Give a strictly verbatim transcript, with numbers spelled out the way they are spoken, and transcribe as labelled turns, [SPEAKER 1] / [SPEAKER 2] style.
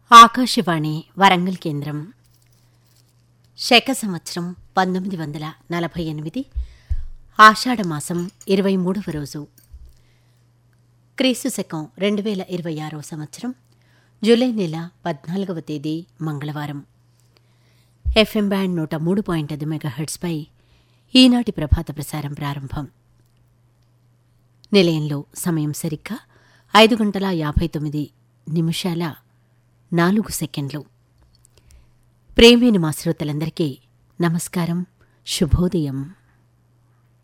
[SPEAKER 1] ఆకాశవాణి వరంగల్ కేంద్రం. శక సంవత్సరం పంతొమ్మిది వందల నలభై ఎనిమిది ఆషాఢమాసం ఇరవై మూడవ రోజు, క్రీస్తు శకం రెండు వేల ఇరవై ఆరవ సంవత్సరం జూలై నెల పద్నాలుగవ తేదీ మంగళవారం. ఎఫ్ఎం బ్యాండ్ నూట మూడు పాయింట్ ఐదు మెగాహెర్ట్స్పై ఈనాటి ప్రభాత ప్రసారం ప్రారంభం. నిలయంలో సమయం సరిగ్గా ఐదు గంటల యాభై తొమ్మిది నిమిషాల నాలుగు సెకండ్లు. ప్రేమైన మా శ్రోతలందరికీ నమస్కారం, శుభోదయం.